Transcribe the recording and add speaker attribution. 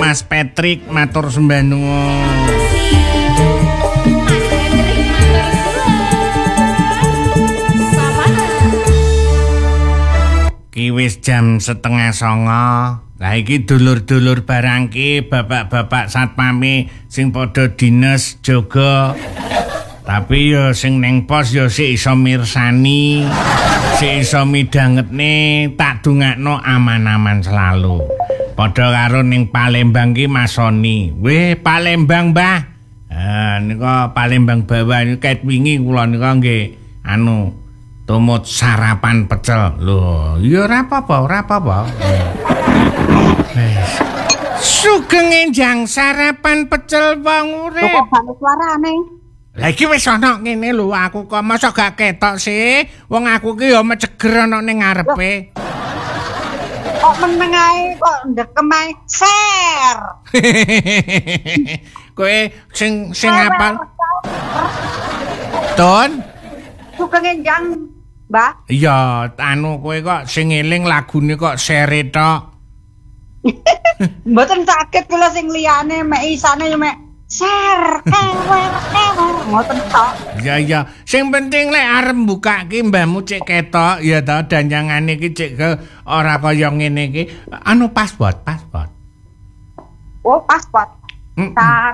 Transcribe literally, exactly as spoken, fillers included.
Speaker 1: Mas Patrick matur sembah nuwun. Ki wis jam setengah songo. Lah iki dulur-dulur barang ki, bapak-bapak satpame sing padha dinas jaga. Tapi ya sing neng pos ya sik iso mirsani, sik iso midhangetne, tak dongakno aman-aman selalu. Padha karo ning Palembang ki Masoni. Weh, Palembang, Mbah. Ah, nika Palembang bawah niku ket wingi kula nika nggih anu tumut sarapan pecel. Lho, ya ora apa-apa, ora apa-apa. Wes. Sugeng enjang sarapan pecel wong urip.
Speaker 2: Kok balik suarane?
Speaker 1: Lah iki wis ana ngene lho, aku kok masa gak ketok sih. Wong aku ki ya meceger ana ning ngarepe.
Speaker 2: Kok meneng ae kok ndekem ae share.
Speaker 1: Kowe sing sing apal. Ton.
Speaker 2: Sugeng enjang, Mbah.
Speaker 1: Iya, anu kowe kok sing eling lagune kok sere tok.
Speaker 2: Mboten sakit kula sing liyane mek isane ya mek share kewer kewer ngoten tok.
Speaker 1: Iya iya, sing penting lek arep mbukake mbahmu cek ketok ya ta danjangane iki cek ke ora kaya ngene iki. Anu pasport, pasport.
Speaker 2: Oh, pasport.
Speaker 1: Mm -mm.
Speaker 2: Tar